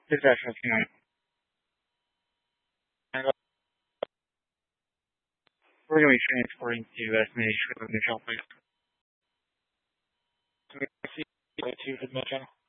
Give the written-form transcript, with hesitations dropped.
Exactly. We're going to be transporting to destination of the Neutral Place. So we see two admission.